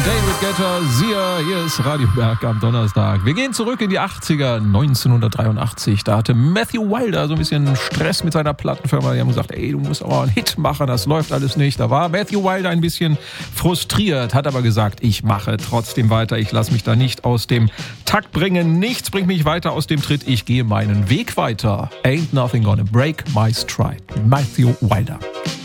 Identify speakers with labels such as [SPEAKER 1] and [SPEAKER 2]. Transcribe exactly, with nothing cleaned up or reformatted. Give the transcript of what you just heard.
[SPEAKER 1] David Guetta, Sia, hier ist Radio Berg am Donnerstag. Wir gehen zurück in die achtziger, neunzehnhundertdreiundachtzig. Da hatte Matthew Wilder so ein bisschen Stress mit seiner Plattenfirma. Die haben gesagt, ey, du musst auch einen Hit machen, das läuft alles nicht. Da war Matthew Wilder ein bisschen frustriert, hat aber gesagt, ich mache trotzdem weiter. Ich lasse mich da nicht aus dem Takt bringen. Nichts bringt mich weiter aus dem Tritt. Ich gehe meinen Weg weiter. Ain't nothing gonna break my stride. Matthew Wilder.